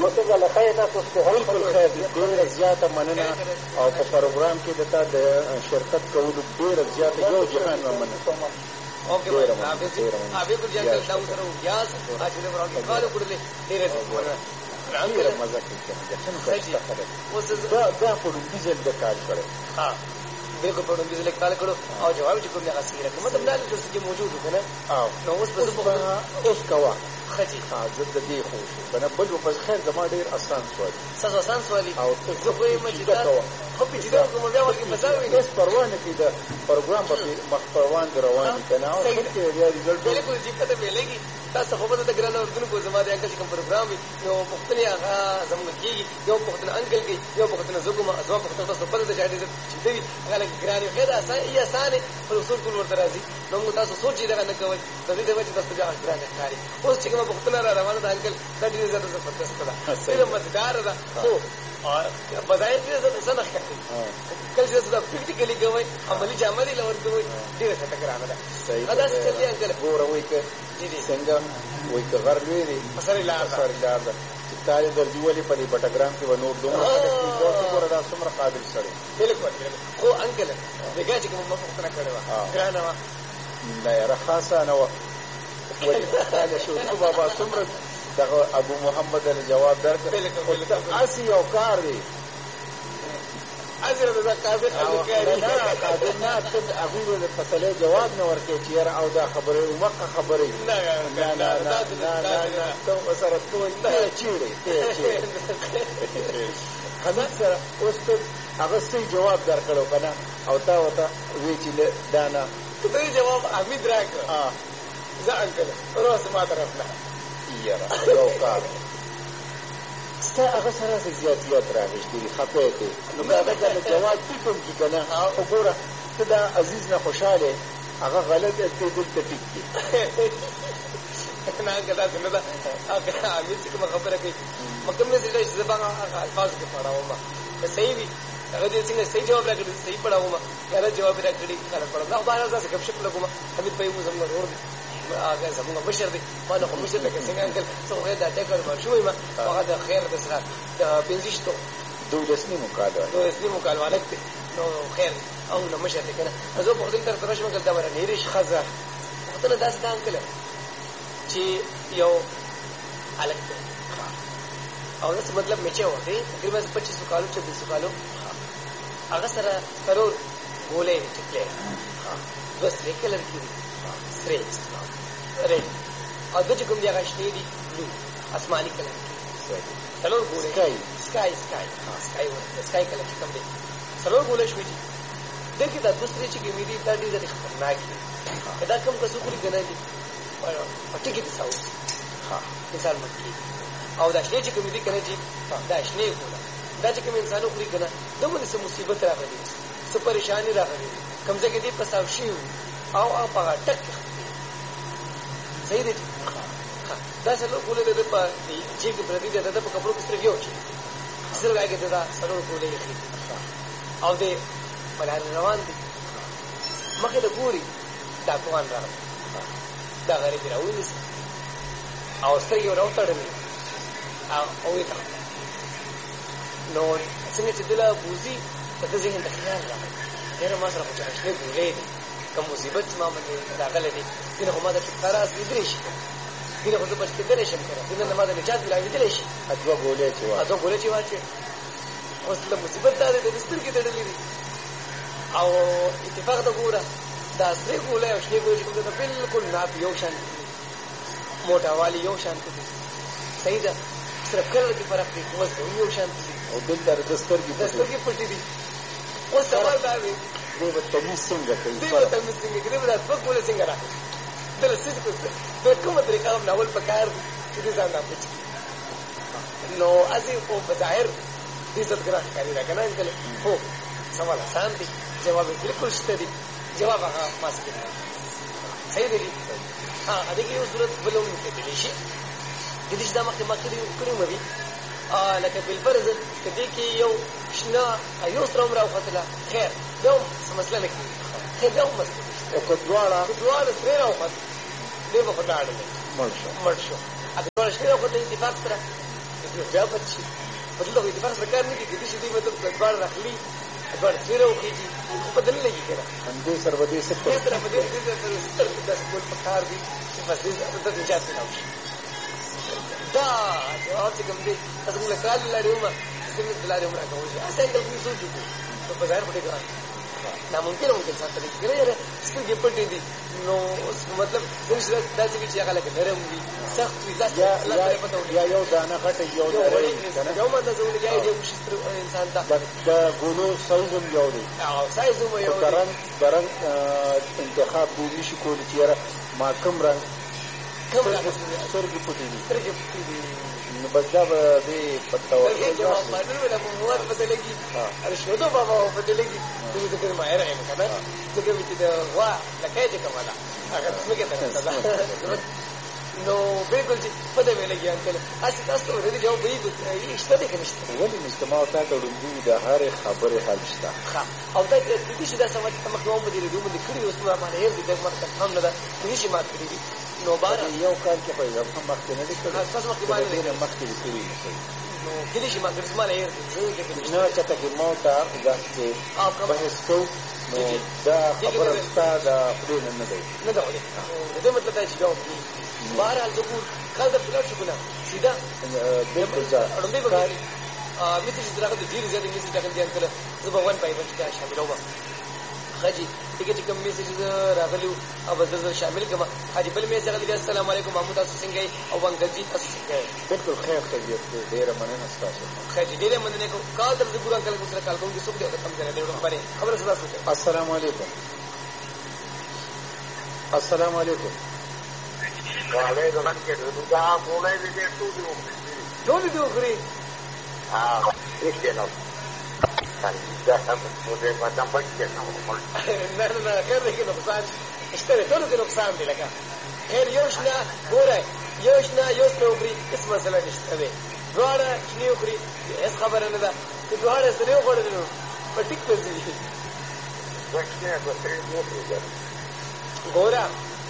بالکل خیر دی. ډېره زیاته مننه او په پروګرام کې د تا د شرکت کولو ډېره زیاته یو جهان مننه. اوکې بھائی بالکل جانکل دا سره ویاس اچھے پروګرام کالو کړلې ډېره ډېره مزه کوي. دا په لومړي ځل د کار کړی. ها بالکل په لومړي ځل کار کړو او جواب چې کوم هغه سیره مطلب دا چې موجود و کنه. نو اوس کوه خجی زه د دې خو کنه بل په خیر زما ډېر آسان سوال ساس آسان سوالی او زه خو یې مجدا خو په جدا کوم بیا ورته مساوي نه پروا نه کې دا پروګرام په مخ پروان روان کنه او څه یا ریزلټ بالکل چې پته ملېږي تاسو خو په دې ګرانو ورته زما د انکل کوم پروګرام یو پختنی هغه زموږ کېږي یو پختنه انکل کې یو پختنه زګما ازوا پختنه تاسو په دې ځای دې چې دی هغه ګرانو خیر آسان یې آسان په اصول کول ورته راځي نو تاسو سوچ دې نه کوئ د دې وجه تاسو بیا ګران ښکاري اوس چې کوم پختنه را روانه ده انکل دا ډېر زیاته زبردست ده ډېر مزدار ده خو بدايه دې زنه ښکاري کله چې دا پریکټیکلی کوي عملی جامه دې لور کوي ډېر څه ګرانه ده دا څه دې انکل ګوره وای کې څنګه وای که غر لري سره لار ده تاله درځي ولې په دې پټګرام کې ونور دومره ګوره دا څومره قابل سره بالکل خو انکل دغه چې کوم مفقونه کړو ګرانه نه یاره خاصه نه و ولې تاله شو بابا څومره دغه ابو محمد الجواب درکړ اسی یو کار دی اجر د قابل نه نه ته هغه له پتلې جواب نه ورکې چې یاره او دا خبره ومقه خبره نه ته سره ټول ته چیرې خمس سره اوس ته هغه صحیح جواب درکړو کنه او تا وته وی چې دانا ته جواب امید راکړه زه انکل روز ما طرف نه یاره یو کار ستا هغه سره زیات راغشتي خپه ته نو دا جواب کوم چې کنه او ګوره ته دا عزیز نه خوشاله هغه غلط ته دلته ټیک کی نه کدا څنګه دا هغه امید چې کوم خبره کوي مکم نه چې زبان الفاظ کې پڑھاو ما صحیح وي هغه دې څنګه صحیح جواب راکړي صحیح پڑھاو ما غلط جواب راکړي غلط پڑھاو دا باندې ځکه غب شپ لګوم حمید په یو زموږ ورور هغه زموږ مشر دی ما نه خو مشر لکه څنګه انکل څو غیر دا ټیکر ما شوې ما هغه د خیر د سره د بنزشتو دولسنی مکالمه ولکته نو خیر او نو مشر کنه زه په خپل تر ترشم کله دا ورنه ریش خزه خپل داس دا انکل چې یو الکته او نو مطلب میچه وته تقریبا 25 کالو 26 کالو هغه سره ضرور بوله چکله بس لیکل کی ریچ ریچ او د کوم دی هغه شته دی بلو اسماني کلر څلور ګولې سکای سکای کلر کوم دی څلور ګولې شوې دي دغه د دوسري چې کې دي دا ډېر خطرناک دي دا کوم څه کولی کنه دي پټي کې تاسو ها مثال مکی او دا شی چې کوم دي کنه دي دا شنه ګوله دا چې کوم انسانو کولی کنه دغه څه مصیبت راغلي څه پریشانی راغلي کوم ځکه دي پساو شي او هغه ټک صحیح دی دا څلور ګولې د په چې کې پردي د په کپړو کې سترګې وچی سره راګه دا څلور ګولې او دې بلار روان دي مخه د ګوري دا کوان راغلی دا غریب راوړي او سترګې راوتړلې او وې نو څنګه چې دلا بوزي په دې ځین د خیال راغلی ډېر ما سره پوښتنه شوه ګولې کوم مصیبت ما باندې راغله دي دغه هم دا خلاص لیدل شي دغه خو بس کېدل شي کنه دغه ما د نجات ملای لیدل شي اځو ګولې چې واچي اوس له مصیبت دا د دستور کې تړلې دي او اتفاق د ګوره دا سره ګولې او شنه ګولې چې بالکل ناپ یو شان موټا والی یو شان دي صحیح ده سره کله کې فرق دی اوس یو شان دي او دل در دستور کې پټې دي اوس سوال دا دی دیو تمیز څنګه کوي دا څه کول څنګه راځي دلته څه کوي د کومه طریقه په اول په کار چې ځان نه پچ نو ازي په بظاهر دې څه ګرځي کوي دا کنه انکل هو سوال آسان دي جواب بالکل شته دي جواب هغه پاس کړي صحیح دی ها ا دې کې یو صورت بلوم کې دي شي دې دا مخکې کړی مې لکه بالفرض کدی کې یو شنه یو سترم راو خطله خیر یو مسله نه کیږي خیر یو مسله او کډواړه سره راو خط دې په خدای مرشو اګوره شنه راو خطله اتفاق سره بیا بچي مطلب د فرض کار نه کیږي چې دوی مطلب ځوان راخلي ځوان چیرې وکړي خو په دل لګي کنه همدې سره به دې سکه سره په دې سره د سپور په کار دي چې فصل د نجات نه وشي دا جواب چې کوم دي تاسو موږ کال لريوم چې موږ لريوم راکوي اسه انګل کې سوچو په بازار پټه کار ناممکن ممکن ساتل کېږي سترګې پټې دي نو مطلب کوم څه داسې چې هغه لکه نرم وي سخت وي یا یو دانه غټه یو نری یو ماده زول یا یو شستر انسان ته د ګونو سایزم یو دی او سایزم یو درن انتخاب دوی شي کول چې ما کوم رنگ سترګې پټې دي نو بس دا به دې پتا ورته جواب باندې ولا مواد بدلېږي ارشدو بابا بدلېږي دغه ذکر ما یې رایم کنه څنګه چې دا وا لکه چې کومه هغه څنګه ته نو بالکل چې پته ویلږي انکل اسی تاسو ته دې جواب وایي شته دې کنه ولې مجتمع ته ډوډۍ د هر خبره حل شته او دا دې چې دا سمات مخلوم دې دوی باندې کړی اوس ما باندې هر دې دغه هم نه دا چې ما کړی دي نو بار یو کال کې په یو هم مخکې نه دي کړی تاسو مخکې باندې نه مخکې دي کړی نو کله چې ما کړی ما نه نه چاته کې مو ته دا چې بحث کو نو دا خبره ستاسو خپل نه دی نه دا دې مطلب دا چې جواب بهر حال ذکر خالد بلاد شو کنه سیده بالکل ځا اړمبه به مثل چې دغه د ډیر زیات انګلیسي څنګه دي انکل زبر ون پای باندې شامل وو خاجي دغه چې کوم میسج راغلی او زړه شامل کما حاجی بل میسج راغلی السلام علیکم محمود تاسو څنګه یې او وانګل جی تاسو څنګه یې بالکل خیر طبیعت ډیر مننه تاسو خاجي ډیر مننه کو کال تر ذکر انکل کو سره کال کوم چې څوک دې کم کنه ډیر باندې خبره صدا سوچ السلام علیکم السلام علیکم وعليكم السلام دا مولای دې ټول دې وخري هیڅ نه دا هم موږ په تاسو باندې نه خیر دې کې نقصان اشتري ټول کې نقصان دی لکه خیر یوشنا ګوره یوشنا یو څوبري هیڅ مسله نشته دی دواړه شنو وخري هیڅ خبره نه ده چې دواړه سره یو غوړل نو په ټیک ته دي څنګه په ترې نه ګوره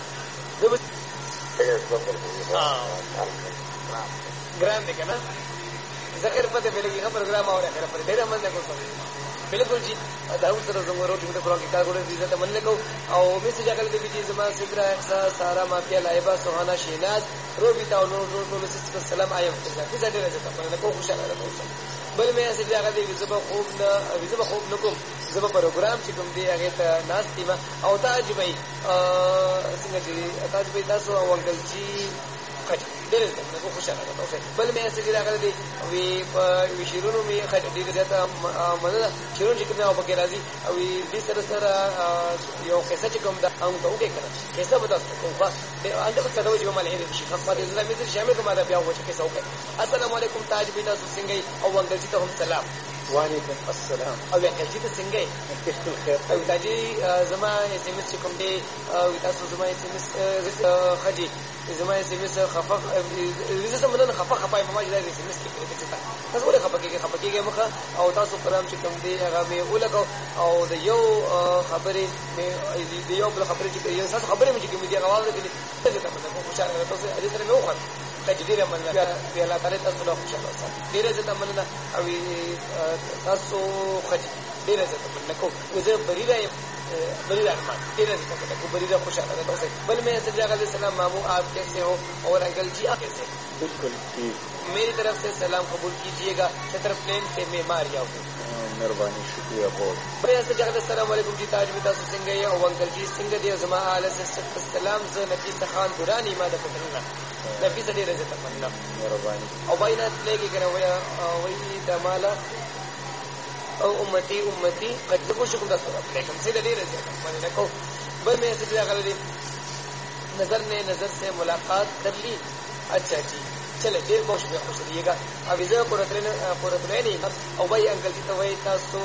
ګرام دی کنه ذکر پته بلګي خبر ګرام اوره خبر پر ډیر مننه کوم بالکل جی دا اوس سره زموږ وروټي د قرآن کې کار غوړې دي ته مننه کو او میسج اگل دې چې زما صدرا احساس سارا مافیا لایبا سوهانا شیناز روبیتا او نور ټول سلام ایم چې دا ډیره ته مننه کو خوشاله راځم بل مې اسې هغه دې زما خوب نکوم زما پروګرام چې کوم دی هغه ته ناستیما او تاجبای څنګه چې تاجبای تاسو او انګل جی خاطر ډېر زما خوشاله راځم بل مې اسې هغه دې وی شیرونو مې خاطر دې زیاته مننه شیرون چې کوم او پکې راځي او دې سره یو قصه چې کوم دا هم ته وګورئ کنه قصه به تاسو کوم بس انده کو ته وجه مال هېر شي خاصه دې زما مې شامل کومه دا بیا وځي قصه وکړه السلام علیکم تاجبای تاسو څنګه او انګل جی ته هم سلام وعلیکم السلام او انګل جی ته څنګه بالکل خیر او تاجي زما اس ام اس کوم دی او تاسو زما اس ام اس خجي زما اس ام اس خفق زه سمونه خفق پای ما جدا اس ام اس کې تاسو ولې خفقېږي مخه او تاسو پرام چې کوم دی هغه مې ولګو او د یو خبرې مې د یو بل خبرې چې یو تاسو خبرې مې چې کوم دی هغه واورېدلې څه ته مې خوشاله تاسو اجازه سره مې وخت تجدید مننه بیا الله تعالی تاسو له خوشاله اوسه ډیره زه مننه او تاسو خجي ډیره زه مننه کوم زه بریده ارمان ډیره زه مننه کوم بریده خوشاله اوسه بل میں سجاد علیہ السلام مامو آپ کیسے ہو اور انکل جی آپ کیسے بالکل ٹھیک میری طرف سے سلام قبول کیجیے گا چتر پلین سے میں ماریا ہوں مهرباني شکریہ بہت میں سجاد السلام علیکم جی تاج بھی تاسو څنګه یې او انکل جی څنګه دی زما اعلی السلام ز نفیس خان دورانی ماده پترنا نفیس ډیره زه تمنا مهرباني او باینات لګي کنه وای د مالا او امتی قد کو شکر تاسو علیکم سید ډیره زه مننه کو بل میں سجاد غلطی نظر سے ملاقات کر لی اچھا جی چلے ډیر بہت شکریہ خوش رہیے گا اب زه قرتلنی او بای انکل جی ته وای تاسو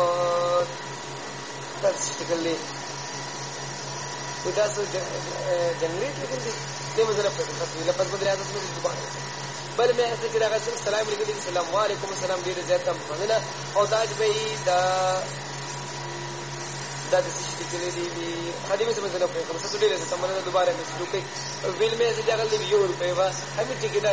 تاسو تاسو جنگلی لیکن دې مزله په تاسو لپاره په دریا تاسو زبانه بل مې اسه چې راغلی سلام علیکم السلام علیکم السلام ډیر زیات مننه او تاج به دا د سشتي کې دی خدمت مزله په کوم څه ډیر زیات مننه دوباره مې وکړ ویل مې چې راغلی یو روپے وا همې ټیکټ